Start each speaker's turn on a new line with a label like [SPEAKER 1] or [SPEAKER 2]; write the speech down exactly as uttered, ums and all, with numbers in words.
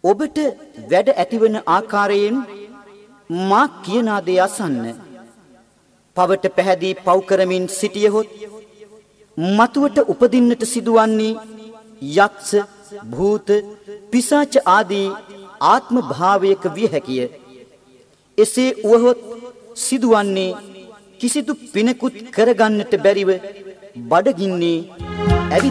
[SPEAKER 1] ඔබට වැඩ ඇතිවන ආකාරයෙන් මා කියන දේ අසන්න. පවට පැහැදී පව් කරමින් සිටියහොත් මතුවට උපදින්නට සිදුවන්නේ යක්ෂ, භූත, පිසාච ආදී ආත්ම භාවයක විය හැකිය. එසේ වුවහොත් සිදුවන්නේ කිසිදු පිනකුත් කරගන්නට බැරිව බඩගින්නේ ඇවිත්